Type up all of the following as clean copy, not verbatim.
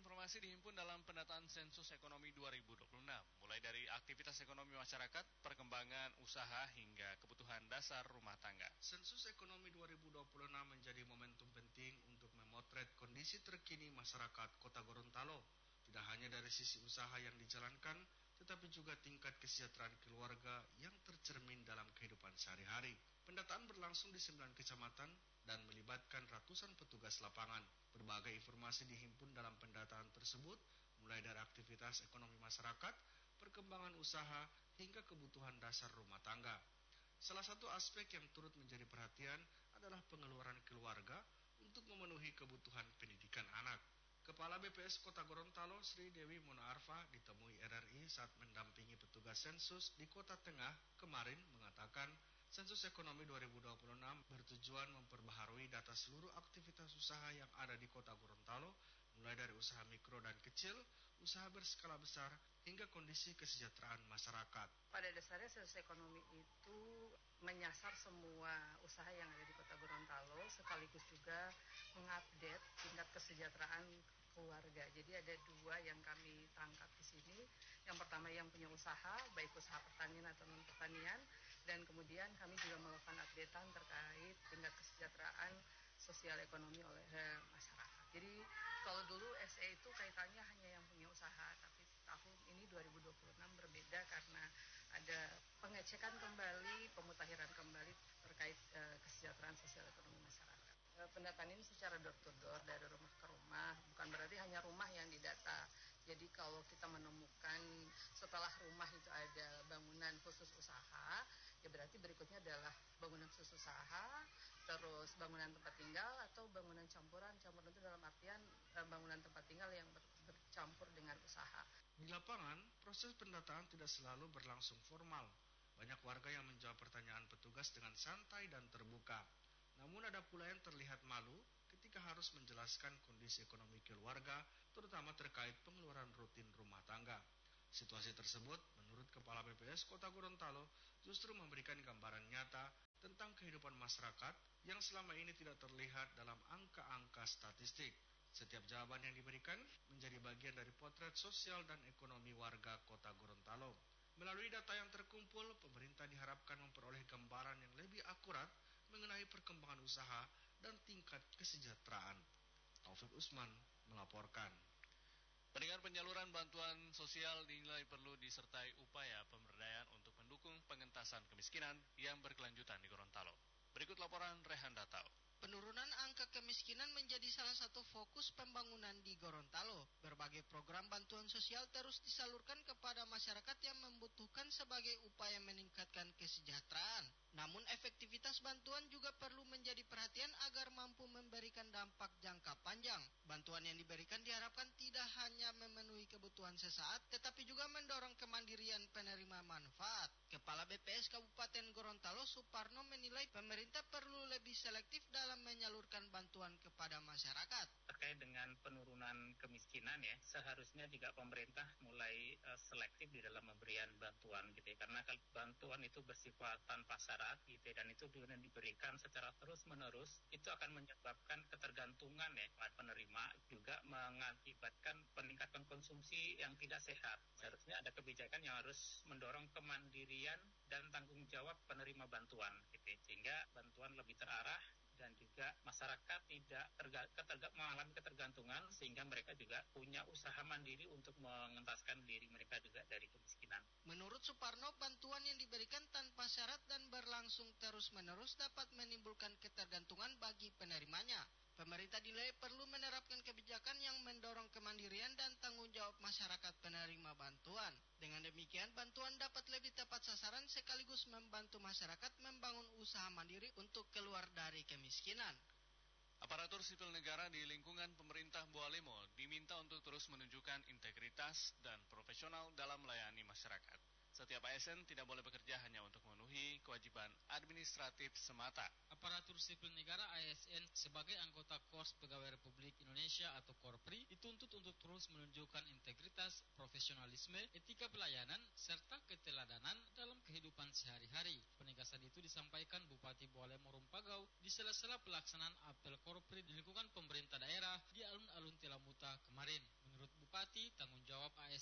informasi dihimpun dalam pendataan sensus ekonomi 2026, mulai dari aktivitas ekonomi masyarakat, perkembangan usaha hingga kebutuhan dasar rumah tangga. Sensus ekonomi 2026 menjadi momentum penting untuk memotret kondisi terkini masyarakat Kota Gorontalo, tidak hanya dari sisi usaha yang dijalankan, tetapi juga tingkat kesejahteraan keluarga yang tercermin dalam kehidupan sehari-hari. Pendataan berlangsung di 9 kecamatan dan melibatkan ratusan petugas lapangan. Berbagai informasi dihimpun dalam pendataan tersebut, mulai dari aktivitas ekonomi masyarakat, perkembangan usaha, hingga kebutuhan dasar rumah tangga. Salah satu aspek yang turut menjadi perhatian adalah pengeluaran keluarga untuk memenuhi kebutuhan pendidikan anak. Kepala BPS Kota Gorontalo Sri Dewi Mona Arfa ditemui RRI saat mendampingi petugas sensus di Kota Tengah kemarin mengatakan sensus ekonomi 2026 bertujuan memperbaharui data seluruh aktivitas usaha yang ada di Kota Gorontalo, mulai dari usaha mikro dan kecil, usaha berskala besar, hingga kondisi kesejahteraan masyarakat. Pada dasarnya sensus ekonomi itu menyasar semua usaha yang ada di Kota Gorontalo, sekaligus juga mengupdate tingkat kesejahteraan keluarga. Jadi ada 2 yang kami tangkap di sini. Yang pertama yang punya usaha, baik usaha pertanian atau non pertanian, dan kemudian kami juga melakukan updatean terkait tingkat kesejahteraan sosial ekonomi oleh masyarakat. Jadi kalau dulu SE itu kaitannya hanya yang punya usaha, tapi tahun ini 2026 berbeda karena ada pengecekan kembali, pemutakhiran kembali terkait kesejahteraan sosial ekonomi masyarakat. Pendataan ini secara door to door, dari rumah ke rumah, bukan berarti hanya rumah yang didata. Jadi kalau kita menemukan setelah rumah itu ada bangunan khusus usaha, ya berarti berikutnya adalah bangunan khusus usaha, terus bangunan tempat tinggal atau bangunan campuran. Campuran itu dalam artian bangunan tempat tinggal yang bercampur dengan usaha. Di lapangan, proses pendataan tidak selalu berlangsung formal. Banyak warga yang menjawab pertanyaan petugas dengan santai dan terbuka. Namun ada pula yang terlihat malu ketika harus menjelaskan kondisi ekonomi keluarga, terutama terkait pengeluaran rutin rumah tangga. Situasi tersebut, menurut Kepala BPS Kota Gorontalo, justru memberikan gambaran nyata tentang kehidupan masyarakat yang selama ini tidak terlihat dalam angka-angka statistik. Setiap jawaban yang diberikan menjadi bagian dari potret sosial dan ekonomi warga Kota Gorontalo. Melalui data yang terkumpul, pemerintah diharapkan memperoleh gambaran yang lebih akurat mengenai perkembangan usaha dan tingkat kesejahteraan. Taufik Usman melaporkan. Pendengar, penyaluran bantuan sosial dinilai perlu disertai upaya pemberdayaan untuk mendukung pengentasan kemiskinan yang berkelanjutan di Gorontalo. Berikut laporan Rehan Datau. Penurunan angka kemiskinan menjadi salah satu fokus pembangunan di Gorontalo. Berbagai program bantuan sosial terus disalurkan kepada masyarakat yang membutuhkan sebagai upaya meningkatkan kesejahteraan. Namun efektivitas bantuan juga perlu menjadi perhatian agar mampu memberikan dampak jangka panjang. Bantuan yang diberikan diharapkan tidak hanya memenuhi kebutuhan sesaat, tetapi juga mendorong kemandirian penerima manfaat. Kepala BPS Kabupaten Gorontalo Suparno menilai pemerintah perlu lebih selektif dalam menyalurkan bantuan kepada masyarakat. Terkait dengan penurunan kemiskinan ya, seharusnya juga pemerintah mulai selektif di dalam pemberian bantuan gitu ya. Karena kalau bantuan itu bersifat tanpa syarat gitu ya, dan itu diberikan secara terus-menerus, itu akan menyebabkan ketergantungan ya pada penerima, juga mengakibatkan peningkatan konsumsi yang tidak sehat. Seharusnya ada kebijakan yang harus mendorong kemandirian dan tanggung jawab penerima bantuan gitu ya, sehingga bantuan lebih terarah dan juga masyarakat tidak mengalami ketergantungan, sehingga mereka juga punya usaha mandiri untuk mengentaskan diri mereka juga dari kemiskinan. Menurut Suparno, bantuan yang diberikan tanpa syarat dan berlangsung terus-menerus dapat menimbulkan ketergantungan bagi penerimanya. Pemerintah dinilai perlu menerapkan kebijakan yang mendorong kemandirian dan tanggung jawab masyarakat penerima bantuan. Dengan demikian, bantuan dapat lebih tepat sasaran sekaligus membantu masyarakat membangun usaha mandiri untuk keluar dari kemiskinan. Aparatur sipil negara di lingkungan pemerintah Bualemo diminta untuk terus menunjukkan integritas dan profesional dalam melayani masyarakat. Setiap ASN tidak boleh bekerja hanya untuk memenuhi kewajiban administratif semata. Aparatur sipil negara ASN sebagai anggota Korps Pegawai Republik Indonesia atau Korpri dituntut untuk terus menunjukkan integritas, profesionalisme, etika pelayanan, serta keteladanan dalam kehidupan sehari-hari. Penegasan itu disampaikan Bupati Bualemo Rumpagau di sela-sela pelaksanaan apel Korpri di lingkungan pemerintah daerah di alun-alun Telamuta kemarin. Menurut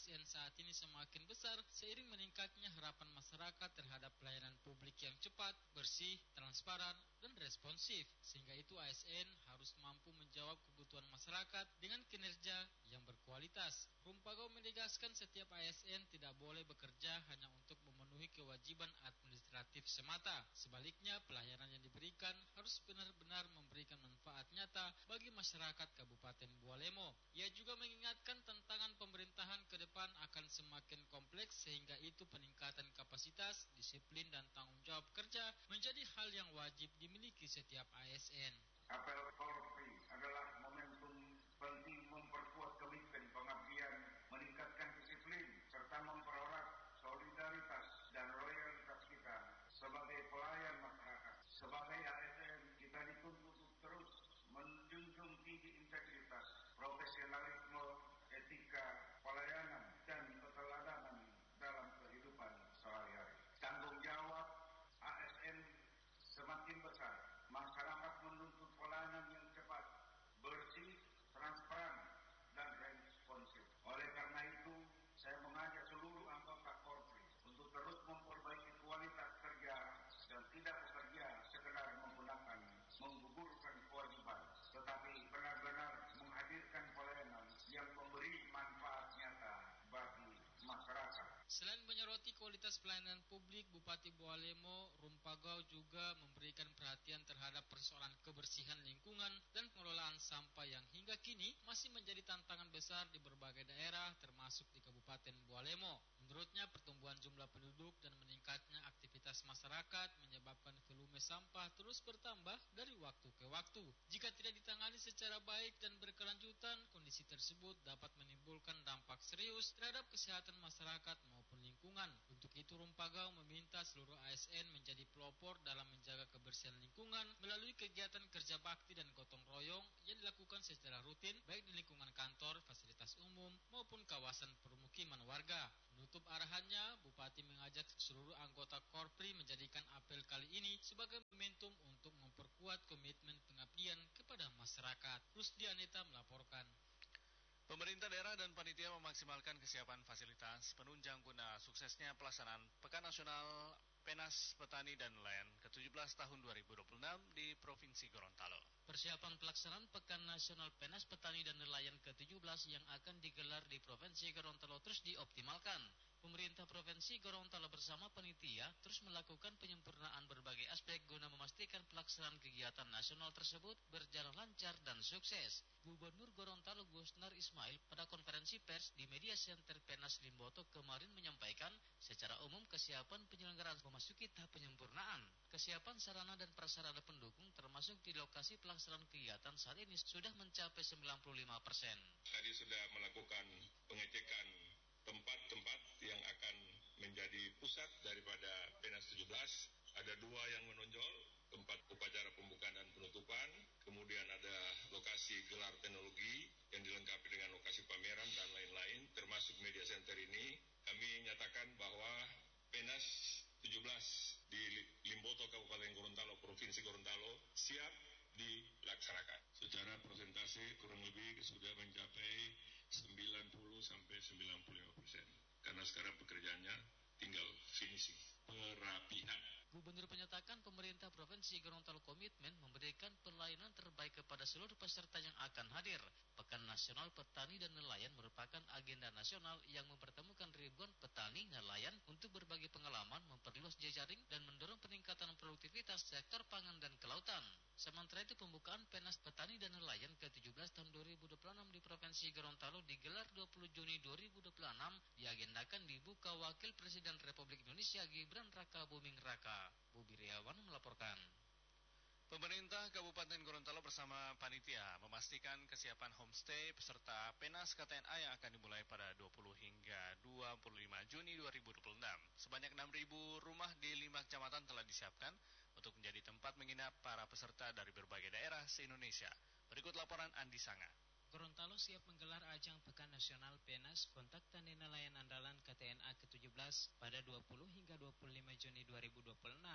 ASN saat ini semakin besar seiring meningkatnya harapan masyarakat terhadap pelayanan publik yang cepat, bersih, transparan, dan responsif. Sehingga itu ASN harus mampu menjawab kebutuhan masyarakat dengan kinerja yang berkualitas. Rumpagau menegaskan setiap ASN tidak boleh bekerja hanya untuk memenuhi kewajiban administratif semata. Sebaliknya, pelayanan yang diberikan harus benar-benar memberikan manfaat nyata bagi masyarakat Kabupaten Bualemo. Ia juga mengingatkan tantangan pemerintahan ke depan akan semakin kompleks sehingga itu peningkatan kapasitas, disiplin, dan tanggung jawab kerja menjadi hal yang wajib dimiliki setiap ASN. Apel Polri adalah momentum penting memperkuat komitmen pengabdian, meningkatkan disiplin, serta mempererat solidaritas dan loyalitas kita sebagai pelayan masyarakat. Sebagai ASN, kita dituntut terus menjunjung tinggi integritas, profesionalisme, etika, pelayanan, dan keteladanan dalam kehidupan sehari-hari. Tanggung jawab ASN semakin besar. Masyarakat menuntut pelayanan yang cepat, bersih, transparan, dan responsif. Oleh karena itu, saya mengajak seluruh anggota Polri untuk terus memperbaiki kualitas kerja dan tidak bekerja sekedar menggugurkan kewajiban, tetapi benar-benar menghadirkan pelayanan yang memberi manfaat nyata bagi masyarakat. Selain menyoroti kualitas pelayanan publik, Bupati Bualemo Rumpagau juga memberikan perhatian terhadap persoalan kebersihan lingkungan dan pengelolaan sampah yang hingga kini masih menjadi tantangan besar di berbagai daerah termasuk di Kabupaten Bualemo. Menurutnya, pertumbuhan jumlah penduduk dan meningkatnya aktivitas masyarakat menyebabkan volume sampah terus bertambah dari waktu ke waktu. Jika tidak ditangani secara baik dan berkelanjutan, kondisi tersebut dapat menimbulkan dampak serius terhadap kesehatan masyarakat maupun lingkungan. Untuk itu, Rumpagau meminta seluruh ASN menjadi pelopor dalam menjaga kebersihan lingkungan melalui kegiatan kerja bakti dan gotong royong yang dilakukan secara rutin baik di lingkungan kantor, fasilitas umum maupun kawasan permukiman warga. Menutup arahannya, Bupati mengajak seluruh anggota Korpri menjadikan apel kali ini sebagai momentum untuk memperkuat komitmen pengabdian kepada masyarakat. Rusdi Aneta melaporkan. Pemerintah daerah dan panitia memaksimalkan kesiapan fasilitas penunjang guna suksesnya pelaksanaan Pekan Nasional Penas Petani dan Nelayan ke-17 tahun 2026 di Provinsi Gorontalo. Persiapan pelaksanaan Pekan Nasional Penas Petani dan Nelayan ke-17 yang akan digelar di Provinsi Gorontalo terus dioptimalkan. Pemerintah Provinsi Gorontalo bersama panitia terus melakukan penyempurnaan berbagai aspek guna memastikan pelaksanaan kegiatan nasional tersebut berjalan lancar dan sukses. Gubernur Gorontalo Gusnar Ismail pada konferensi pers di Media Center Penas Limboto kemarin menyampaikan secara umum kesiapan penyelenggaraan memasuki tahap penyempurnaan. Kesiapan sarana dan prasarana pendukung termasuk di lokasi pelaksanaan kegiatan saat ini sudah mencapai 95%. Tadi sudah melakukan pengecekan tempat-tempat yang akan menjadi pusat daripada Penas 17. Ada 2 yang menonjol, tempat upacara pembukaan dan penutupan, kemudian ada lokasi gelar teknologi yang dilengkapi dengan lokasi pameran dan lain-lain, termasuk media center ini. Kami nyatakan bahwa Penas 17 di Limboto, Kabupaten Gorontalo, Provinsi Gorontalo siap dilaksanakan. Secara persentase kurang lebih sudah mencapai 90-95%. Karena sekarang pekerjaannya tinggal finishing, perapihan. Gubernur menyatakan pemerintah Provinsi Gorontalo komitmen memberikan pelayanan terbaik kepada seluruh peserta yang akan hadir. Pekan Nasional Petani dan Nelayan merupakan agenda nasional yang mempertemukan ribuan petani nelayan untuk berbagi pengalaman, memperluas jejaring, dan mendorong peningkatan produktivitas sektor pangan dan kelautan. Sementara itu, pembukaan Penas Petani dan Nelayan ke-17 tahun 2026 di Provinsi Gorontalo digelar 20 Juni 2026 diagendakan dibuka Wakil Presiden Republik Indonesia Gibran Raka Buming Raka. Bobi Riawan melaporkan. Pemerintah Kabupaten Gorontalo bersama panitia memastikan kesiapan homestay peserta Penas KTNA yang akan dimulai pada 20 hingga 25 Juni 2026. Sebanyak 6.000 rumah di 5 kecamatan telah disiapkan untuk menjadi tempat menginap para peserta dari berbagai daerah se-Indonesia. Berikut laporan Andi Sanga. Gorontalo siap menggelar ajang Pekan Nasional Penas Kontak Tani Nelayan Andalan KTNA ke-17 pada 20 hingga 25 Juni 2026.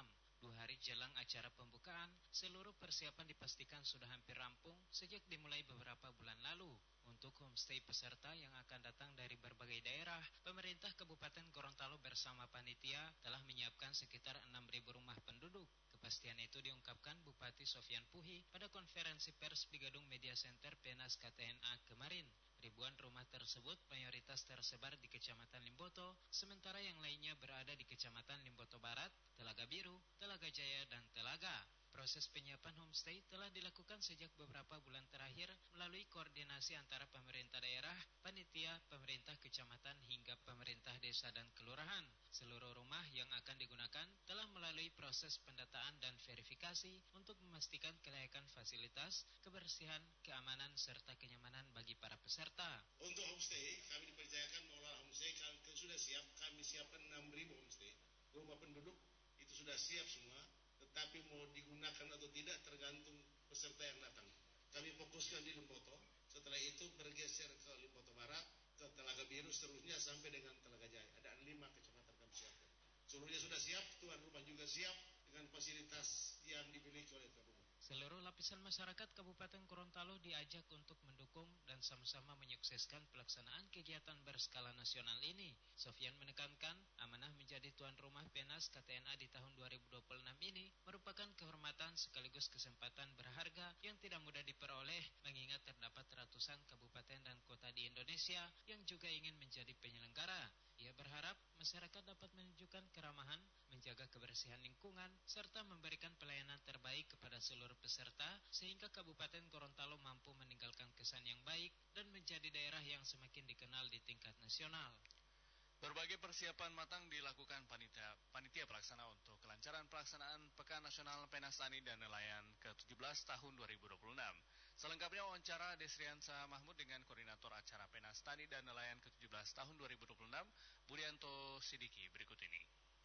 2 hari jelang acara pembukaan, seluruh persiapan dipastikan sudah hampir rampung sejak dimulai beberapa bulan lalu. Untuk homestay peserta yang akan datang dari berbagai daerah, pemerintah Kabupaten Gorontalo bersama panitia telah menyiapkan sekitar 6.000 rumah penduduk. Kepastian itu diungkapkan Bupati Sofyan Puhi pada konferensi pers di Gedung Media Center Penas KTNA kemarin. Ribuan rumah tersebut mayoritas tersebar di Kecamatan Limboto, sementara yang lainnya berada di Kecamatan Limboto Barat, Telaga Biru, Telaga Jaya, dan Telaga. Proses penyiapan homestay telah dilakukan sejak beberapa bulan terakhir melalui koordinasi antara pemerintah daerah, panitia, pemerintah kecamatan hingga pemerintah desa dan kelurahan. Seluruh rumah yang akan digunakan telah melalui proses pendataan dan verifikasi untuk memastikan kelayakan fasilitas, kebersihan, keamanan, serta kenyamanan bagi para peserta. Untuk homestay, kami dipercayakan mengelola homestay, kami sudah siap, kami siapkan 6.000 homestay. Rumah penduduk itu sudah siap semua. Tetapi mau digunakan atau tidak tergantung peserta yang datang. Kami fokuskan di Limboto, setelah itu bergeser ke Limboto Barat, ke Telaga Biru, seterusnya sampai dengan Telaga Jaya. Ada 5 kecamatan kami siapkan. Seluruhnya sudah siap, tuan rumah juga siap dengan fasilitas yang dimiliki oleh tuan rumah. Seluruh lapisan masyarakat Kabupaten Gorontalo diajak untuk mendukung dan sama-sama menyukseskan pelaksanaan kegiatan berskala nasional ini. Sofyan menekankan, amanah menjadi tuan rumah Penas KTNA di tahun 2026 ini merupakan kehormatan sekaligus kesempatan berharga yang tidak mudah diperoleh, mengingat terdapat ratusan kabupaten dan kota di Indonesia yang juga ingin menjadi penyelenggara. Ia berharap masyarakat dapat menunjukkan keramahan, menjaga kebersihan lingkungan, serta memberikan pelayanan terbaik kepada seluruh peserta sehingga Kabupaten Gorontalo mampu meninggalkan kesan yang baik dan menjadi daerah yang semakin dikenal di tingkat nasional. Berbagai persiapan matang dilakukan panitia pelaksana untuk kelancaran pelaksanaan Pekan Nasional Penas Tani dan Nelayan ke-17 tahun 2026. Selengkapnya wawancara Desriansa Mahmud dengan Koordinator Acara Penas Tani dan Nelayan ke-17 tahun 2026, Budianto Sidiki berikut ini.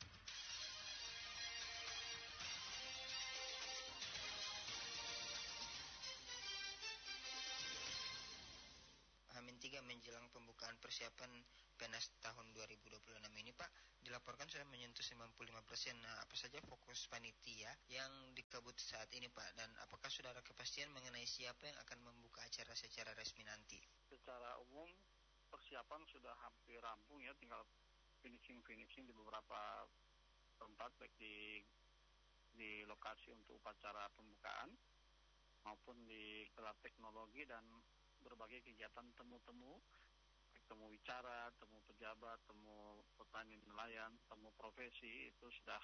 H-3 menjelang pembukaan persiapan Penas tahun 2026 ini, Pak, dilaporkan sudah menyentuh 95%. Nah, apa saja fokus panitia yang dikebut saat ini, Pak? Dan apakah sudah ada kepastian mengenai siapa yang akan membuka acara secara resmi nanti? Secara umum, persiapan sudah hampir rampung ya, tinggal finishing di beberapa tempat, baik di lokasi untuk upacara pembukaan maupun di gelar teknologi dan berbagai kegiatan temu wicara, temu pejabat, temu petani nelayan, temu profesi, itu sudah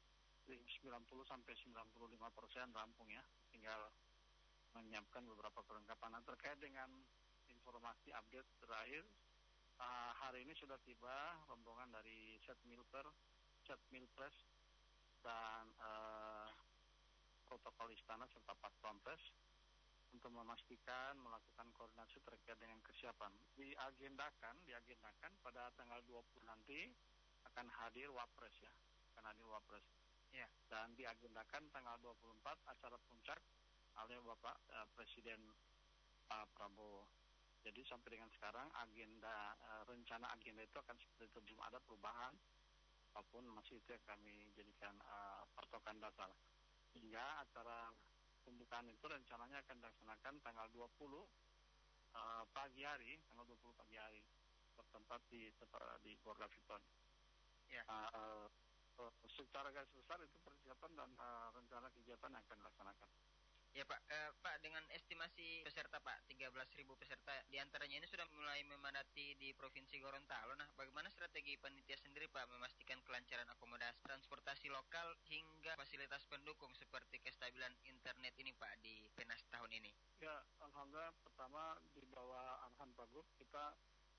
90-95% rampung ya. Tinggal menyiapkan beberapa perlengkapan. Nah, terkait dengan informasi update terakhir, hari ini sudah tiba rombongan dari Setmilpres dan protokol istana serta Pak Pampres untuk memastikan melakukan koordinasi terkait dengan kesiapan. Diagendakan pada tanggal 20 nanti akan hadir Wapres ya. Ya. Dan diagendakan tanggal 24 acara puncak oleh Bapak Presiden Pak Prabowo. Jadi sampai dengan sekarang rencana agenda itu akan seperti itu, belum ada perubahan apapun, masih itu yang kami jadikan patokan dasar. Hingga acara pembukaan itu rencananya akan dilaksanakan tanggal 20 pagi hari, bertempat di Gorga Viton. Ya. Secara garis besar itu persiapan dan rencana kegiatan yang akan dilaksanakan. Ya, Pak. Pak, dengan estimasi peserta, Pak, 13.000 peserta, diantaranya ini sudah mulai memadati di Provinsi Gorontalo. Nah, bagaimana strategi panitia sendiri, Pak, memastikan kelancaran akomodasi, transportasi lokal, hingga fasilitas pendukung seperti kestabilan internet ini, Pak, di Penas tahun ini? Ya, alhamdulillah, pertama di bawah arahan Pak Gub, kita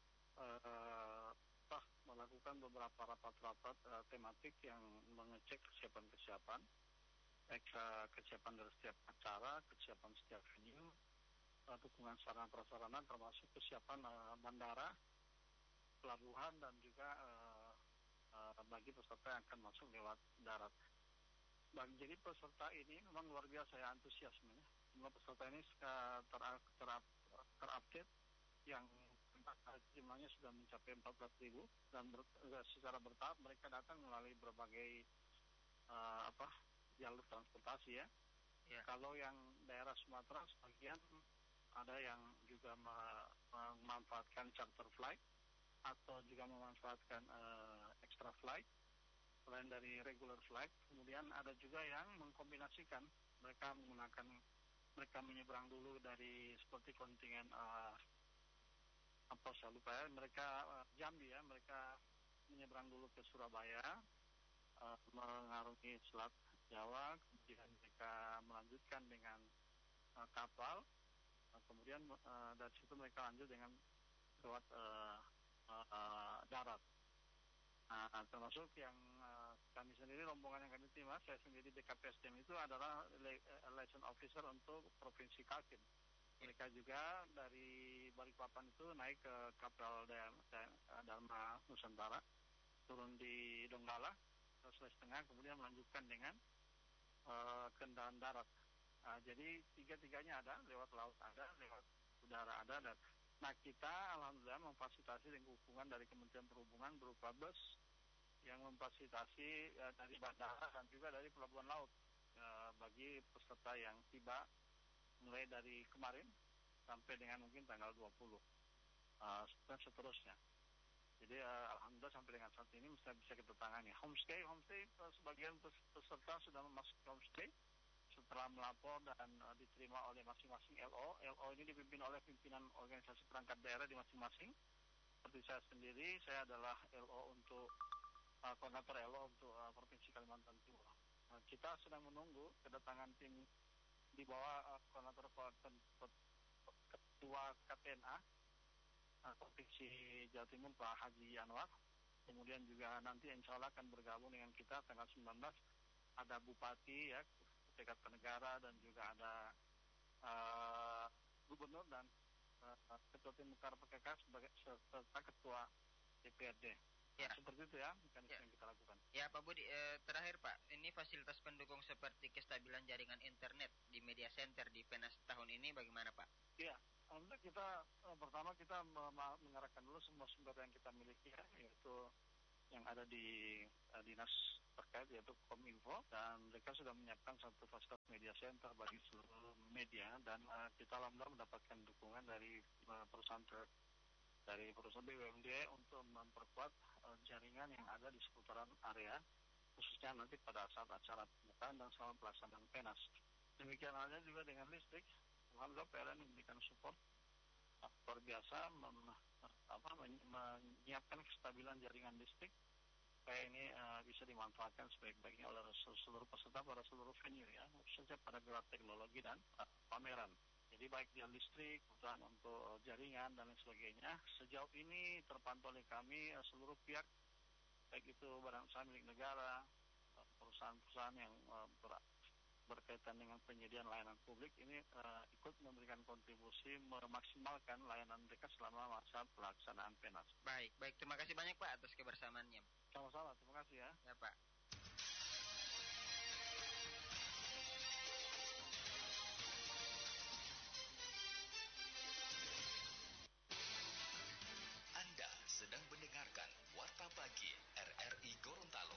melakukan beberapa rapat-rapat tematik yang mengecek kesiapan, baik kesiapan dari setiap acara, kesiapan setiap venue, dukungan sarana prasarana, termasuk kesiapan bandara, pelabuhan, dan juga bagi peserta yang akan masuk lewat darat. Jadi peserta ini memang luar biasa ya, antusiasmenya. Jumlah peserta ini terupdate yang jumlahnya sudah mencapai 14.000 dan secara bertahap mereka datang melalui berbagai jalur transportasi ya. Ya. Kalau yang daerah Sumatera sebagian ada yang juga memanfaatkan charter flight atau juga memanfaatkan extra flight selain dari regular flight. Kemudian ada juga yang mengkombinasikan, mereka menyeberang dulu dari seperti kontingen apa saya lupa ya, mereka Jambi ya, mereka menyeberang dulu ke Surabaya, mengarungi Selat Jawa, kemudian mereka melanjutkan dengan kapal, kemudian dari situ mereka lanjut dengan lewat darat. Nah, termasuk yang kami sendiri, rombongan yang kami terima, saya sendiri di KPSDM itu adalah liaison officer untuk Provinsi Kaltim. Mereka juga dari Balikpapan itu naik ke kapal Dharma Nusantara, turun di Donggala, Sulawesi Tengah, kemudian melanjutkan dengan kendaraan darat. Jadi tiga-tiganya ada, lewat laut ada, lewat udara ada. Nah, kita alhamdulillah memfasilitasi dengan dukungan dari Kementerian Perhubungan berupa bus yang memfasilitasi dari bandara dan juga dari pelabuhan laut bagi peserta yang tiba mulai dari kemarin sampai dengan mungkin tanggal 20 dan seterusnya. Jadi alhamdulillah sampai dengan saat ini bisa kita tangani. Homestay sebagian peserta sudah memasuki homestay setelah melapor dan diterima oleh masing-masing LO. LO ini dipimpin oleh pimpinan organisasi perangkat daerah di masing-masing. Seperti saya sendiri, saya adalah LO untuk koordinator LO untuk Provinsi Kalimantan Timur. Kita sedang menunggu kedatangan tim di bawah koordinator ketua KTNA Provinsi Jawa Timur Pak Haji Anwar. Kemudian juga nanti insya Allah akan bergabung dengan kita tanggal 19. Ada Bupati ya, tingkat negara, dan juga ada Gubernur dan Ketua Tim Mekar PKK serta Ketua DPRD. Ya. Seperti itu ya mekanisme yang kita lakukan. Ya Pak Budi, terakhir Pak, ini fasilitas pendukung seperti kestabilan jaringan internet di media center di PENAS tahun ini bagaimana Pak? Iya, alhamdulillah kita pertama kita mengarahkan dulu semua sumber yang kita miliki ya, yaitu yang ada di dinas terkait yaitu Kominfo, dan mereka sudah menyiapkan satu fasilitas media center bagi seluruh media, dan kita alhamdulillah mendapatkan dukungan dari perusahaan BUMD untuk memperkuat jaringan yang ada di seputaran area, khususnya nanti pada saat acara pembukaan dan selama pelaksanaan PENAS. Demikian halnya juga dengan listrik. Alhamdulillah PLN memberikan support luar biasa, menyiapkan kestabilan jaringan listrik supaya ini bisa dimanfaatkan sebaik-baiknya oleh seluruh peserta pada seluruh venue ya, khususnya pada gelar teknologi dan pameran. Jadi baik dia listrik, kebutuhan untuk jaringan dan lain sebagainya, sejauh ini terpantau oleh kami seluruh pihak, baik itu badan usaha milik negara, perusahaan-perusahaan yang berkaitan dengan penyediaan layanan publik ini ikut memberikan kontribusi memaksimalkan layanan mereka selama masa pelaksanaan PENAS. Baik, terima kasih banyak Pak atas kebersamaannya. Sama-sama, terima kasih ya. Ya Pak. Anda sedang mendengarkan Warta Pagi RRI Gorontalo.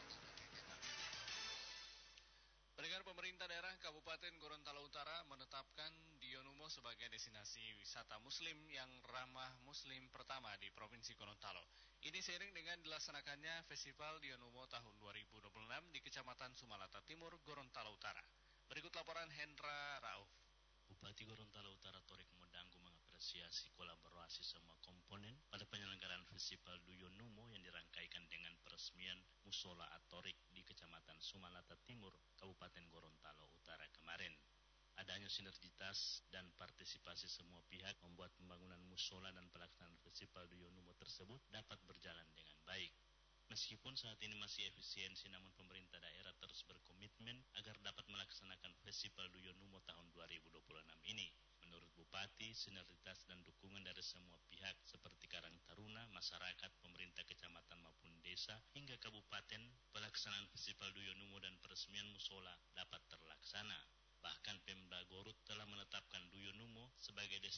Pendengar, pemerintah daerah Kabupaten Gorontalo Utara menetapkan Dionumo sebagai destinasi wisata muslim yang ramah muslim pertama di Provinsi Gorontalo. Ini seiring dengan dilaksanakannya Festival Dionumo tahun 2026 di Kecamatan Sumalata Timur, Gorontalo Utara. Berikut laporan Hendra Rauf. Bupati Gorontalo Utara Torik Modanggu mengapresiasi kolaborasi semua komponen pada penyelenggaraan Festival Dionumo yang dirangkaikan dengan peresmian Musola Atorik di Kecamatan Sumalata Timur, Kabupaten Gorontalo Utara kemarin. Adanya sinergitas dan partisipasi semua pihak membuat pembangunan musola dan pelaksanaan Festival Dionumo tersebut dapat berjalan dengan baik. Meskipun saat ini masih efisiensi, namun pemerintah daerah terus berkomitmen agar dapat melaksanakan Festival Dionumo tahun 2026 ini. Menurut Bupati, sinergitas dan dukungan dari semua pihak seperti Karang Taruna, masyarakat, pemerintah kecamatan maupun desa hingga kabupaten, pelaksanaan Festival Dionumo dan peresmian musola dapat terlaksana. Bahkan Pemda Garut telah menetapkan Dionumo sebagai destinasi wisata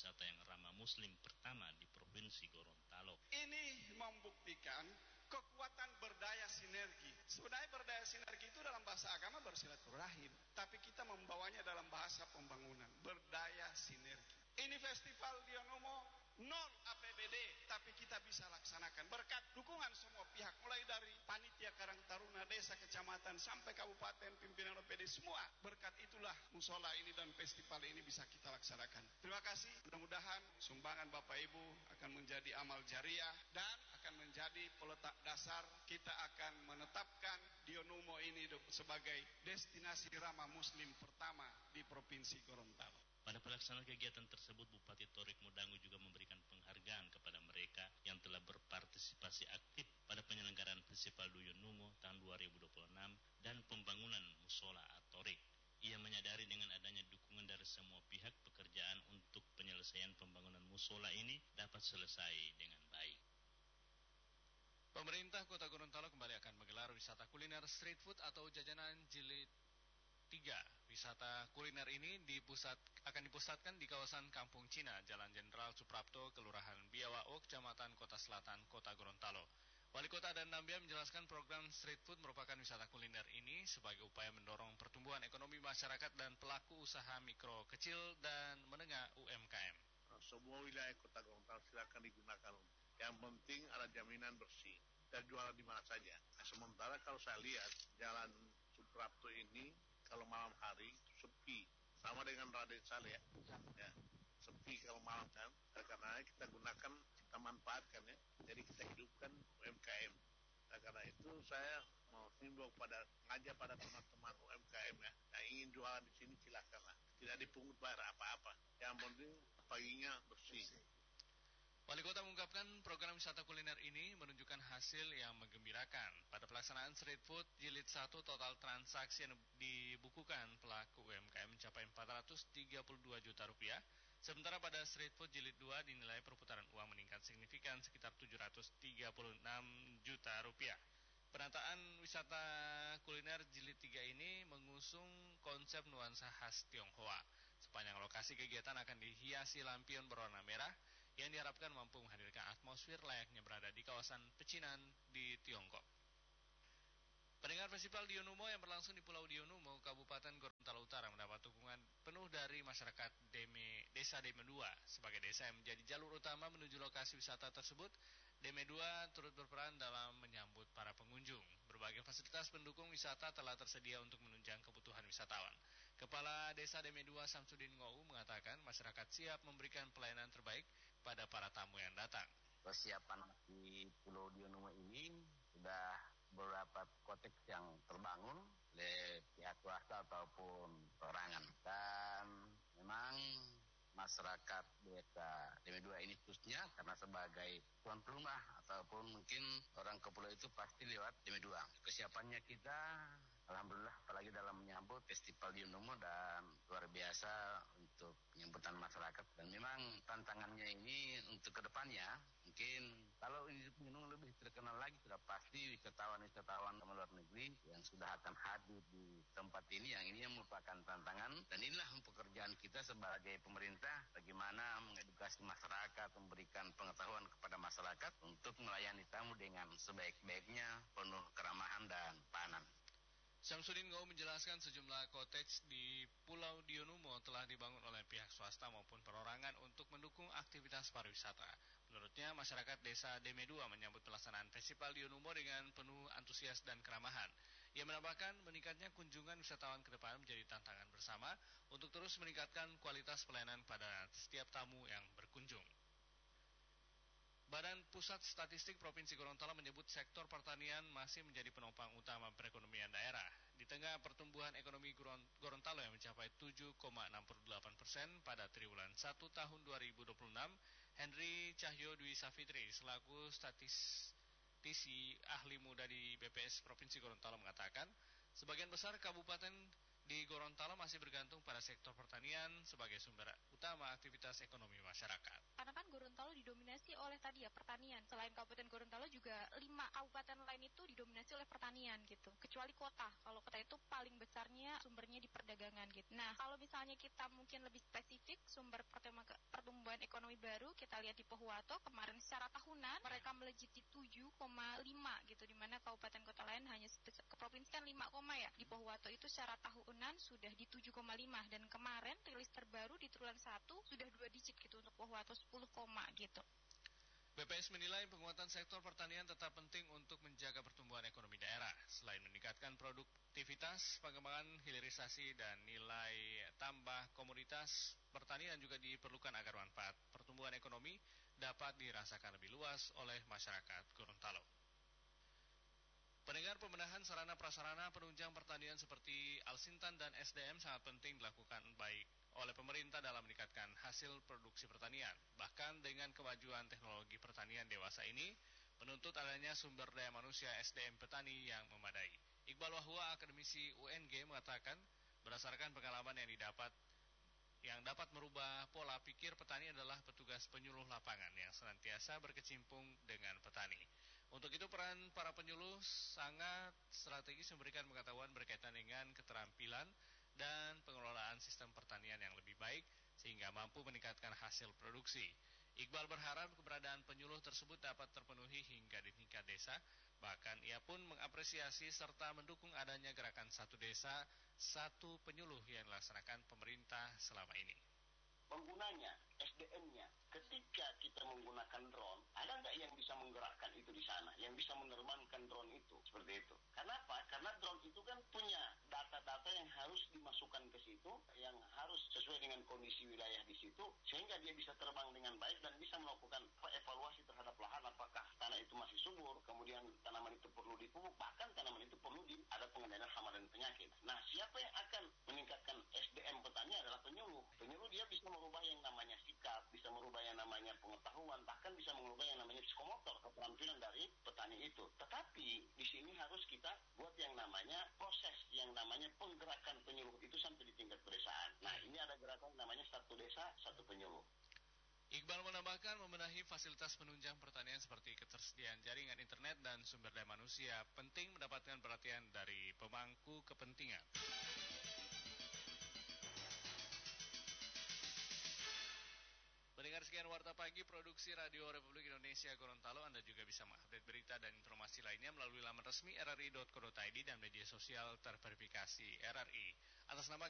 wisata yang ramah muslim pertama di Provinsi Gorontalo. Ini membuktikan kekuatan berdaya sinergi. Sebenarnya berdaya sinergi itu dalam bahasa agama bersilaturahim, tapi kita membawanya dalam bahasa pembangunan, berdaya sinergi. Ini festival Dionomo nol APBD, tapi kita bisa laksanakan berkat dukungan semua pihak, mulai dari panitia Karang Taruna, desa, kecamatan, sampai kabupaten, pimpinan OPD, semua. Berkat itulah musola ini dan festival ini bisa kita laksanakan. Terima kasih. Mudah-mudahan sumbangan Bapak Ibu akan menjadi amal jariah dan akan menjadi peletak dasar kita akan menetapkan Dionomo ini sebagai destinasi ramah muslim pertama di Provinsi Gorontalo. Pada pelaksanaan kegiatan tersebut, Bupati Torik Modangu juga memberikan penghargaan kepada mereka yang telah berpartisipasi aktif pada penyelenggaraan Festival Dionomo tahun 2026 dan pembangunan Musola Atorik. Ia menyadari dengan adanya dukungan dari semua pihak, pekerjaan untuk penyelesaian pembangunan musola ini dapat selesai dengan baik. Pemerintah Kota Gorontalo kembali akan menggelar wisata kuliner street food atau jajanan jilid 3. Wisata kuliner ini akan dipusatkan di kawasan Kampung Cina, Jalan Jenderal Suprapto, Kelurahan Biawao, Kecamatan Kota Selatan, Kota Gorontalo. Wali Kota Adan Nambia menjelaskan program street food merupakan wisata kuliner ini sebagai upaya mendorong pertumbuhan ekonomi masyarakat dan pelaku usaha mikro, kecil, dan menengah UMKM. Semua wilayah Kota Gorontalo silakan digunakan. Yang penting ada jaminan bersih dan jualan di mana saja. Sementara kalau saya lihat Jalan Suprapto ini kalau malam hari sepi, sama dengan Raden Saleh ya, sepi kalau malam kan, karena kita gunakan, kita manfaatkan ya, jadi kita hidupkan UMKM. Nah, karena itu saya mau himbau ngajak pada teman-teman UMKM ya, yang ingin jualan di sini silakanlah, tidak dipungut bayar apa-apa, yang penting paginya bersih. Wali Kota mengungkapkan program wisata kuliner ini menunjukkan hasil yang menggembirakan. Pada pelaksanaan street food jilid 1, total transaksi yang dibukukan pelaku UMKM mencapai 432 juta rupiah. Sementara pada street food jilid 2 dinilai perputaran uang meningkat signifikan sekitar 736 juta rupiah. Penataan wisata kuliner jilid 3 ini mengusung konsep nuansa khas Tionghoa. Sepanjang lokasi kegiatan akan dihiasi lampion berwarna merah yang diharapkan mampu menghadirkan atmosfer layaknya berada di kawasan pecinan di Tiongkok. Pendengar Festival Dionomo yang berlangsung di Pulau Dionomo, Kabupaten Gorontalo Utara mendapat dukungan penuh dari masyarakat Desa Deme 2. Sebagai desa yang menjadi jalur utama menuju lokasi wisata tersebut, Deme 2 turut berperan dalam menyambut para pengunjung. Berbagai fasilitas pendukung wisata telah tersedia untuk menunjang kebutuhan wisatawan. Kepala Desa Deme 2 Samsudin Ngou mengatakan masyarakat siap memberikan pelayanan terbaik pada para tamu yang datang. Persiapan di Pulau Dionomo ini sudah beberapa koteks yang terbangun oleh pihak swasta ataupun perorangan, dan memang masyarakat desa Deme 2 ini khususnya karena sebagai tuan rumah ataupun mungkin orang ke pulau itu pasti lewat Deme 2. Kesiapannya kita alhamdulillah, apalagi dalam menyambut Festival Dionomo, dan luar biasa untuk penyambutan masyarakat. Dan memang tantangannya ini untuk kedepannya, mungkin kalau ini lebih terkenal lagi, sudah pasti wisatawan-wisatawan dari luar negeri yang sudah akan hadir di tempat ini, yang ini merupakan tantangan. Dan inilah pekerjaan kita sebagai pemerintah, bagaimana mengedukasi masyarakat, memberikan pengetahuan kepada masyarakat untuk melayani tamu dengan sebaik-baiknya, penuh keramahan dan panan. Samsudin Ngou menjelaskan sejumlah cottage di Pulau Dionomo telah dibangun oleh pihak swasta maupun perorangan untuk mendukung aktivitas pariwisata. Menurutnya, masyarakat desa Deme 2 menyambut pelaksanaan Festival Dionomo dengan penuh antusias dan keramahan. Ia menambahkan meningkatnya kunjungan wisatawan ke depan menjadi tantangan bersama untuk terus meningkatkan kualitas pelayanan pada setiap tamu yang berkunjung. Badan Pusat Statistik Provinsi Gorontalo menyebut sektor pertanian masih menjadi penopang utama perekonomian daerah. Di tengah pertumbuhan ekonomi Gorontalo yang mencapai 7,68% pada triwulan 1 tahun 2026, Henry Cahyo Dwi Safitri selaku statistisi ahli muda di BPS Provinsi Gorontalo mengatakan, sebagian besar kabupaten di Gorontalo masih bergantung pada sektor pertanian sebagai sumber utama aktivitas ekonomi masyarakat. Karena kan Gorontalo didominasi oleh tadi ya pertanian. Selain Kabupaten Gorontalo juga 5 kabupaten lain itu didominasi oleh pertanian gitu. Kecuali kota. Kalau kota itu paling besarnya sumbernya di perdagangan gitu. Nah, kalau misalnya kita mungkin lebih spesifik sumber pertumbuhan kita lihat di Pohuwato kemarin secara tahunan mereka melejit di 7,5 gitu, dimana kabupaten kota lain hanya keprovinsian 5, ya. Di Pohuwato itu secara tahunan sudah di 7,5 dan kemarin rilis terbaru di triwulan 1 sudah 2 digit gitu untuk Pohuwato 10, gitu. BPS menilai penguatan sektor pertanian tetap penting untuk menjaga pertumbuhan ekonomi daerah. Selain meningkatkan produktivitas, pengembangan hilirisasi dan nilai tambah komoditas pertanian juga diperlukan agar manfaat pertumbuhan ekonomi dapat dirasakan lebih luas oleh masyarakat Gorontalo. Pendengar, pembenahan sarana prasarana penunjang pertanian seperti Alsintan dan SDM sangat penting dilakukan baik oleh pemerintah dalam meningkatkan hasil produksi pertanian. Bahkan dengan kemajuan teknologi pertanian dewasa ini, menuntut adanya sumber daya manusia SDM petani yang memadai. Iqbal Wahwa, akademisi UNG, mengatakan berdasarkan pengalaman yang dapat merubah pola pikir petani adalah petugas penyuluh lapangan yang senantiasa berkecimpung dengan petani. Untuk itu peran para penyuluh sangat strategis memberikan pengetahuan berkaitan dengan keterampilan dan pengelolaan sistem pertanian yang lebih baik sehingga mampu meningkatkan hasil produksi. Iqbal berharap keberadaan penyuluh tersebut dapat terpenuhi hingga di tingkat desa. Bahkan ia pun mengapresiasi serta mendukung adanya gerakan satu desa, satu penyuluh yang dilaksanakan pemerintah selama ini. Penggunanya, SDM-nya, ketika kita menggunakan drone, ada nggak yang bisa menggerakkan itu di sana, yang bisa menerbangkan drone itu, seperti itu. Kenapa? Karena drone itu kan punya data-data yang harus dimasukkan ke situ, yang harus sesuai dengan kondisi wilayah di situ, sehingga dia bisa terbang dengan baik dan bisa melakukan evaluasi terhadap lahan, apakah tanah itu masih subur, kemudian tanaman itu perlu dipupuk, bahkan tanaman itu perlu ada pengendalian hama dan penyakit. Nah, siapa yang akan meningkatkan SDM petani adalah penyuluh. Penyuluh dia bisa merubah yang namanya sikap, bisa merubah yang namanya pengetahuan, bahkan bisa merubah yang namanya psikomotor, keterampilan dari petani itu. Tetapi di sini harus kita buat yang namanya proses, yang namanya penggerakan penyuluh itu sampai di tingkat pedesaan. Nah, ini ada gerakan namanya satu desa, satu penyuluh. Iqbal menambahkan membenahi fasilitas penunjang pertanian seperti ketersediaan jaringan internet dan sumber daya manusia penting mendapatkan perhatian dari pemangku kepentingan. Mendengar sekian Warta Pagi Produksi Radio Republik Indonesia Gorontalo, Anda juga bisa mengupdate berita dan informasi lainnya melalui laman resmi rri.co.id dan media sosial terverifikasi RRI. Atas nama